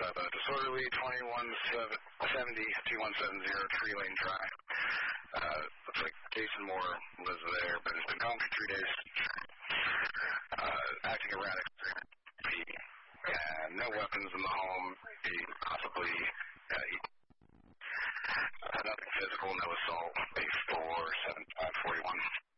disorderly 2170 Tree Lane Drive. Looks like Jason Moore lives there, but has been gone for 3 days. Acting erratic. No weapons in the home. Possibly nothing physical, no assault. 847-541.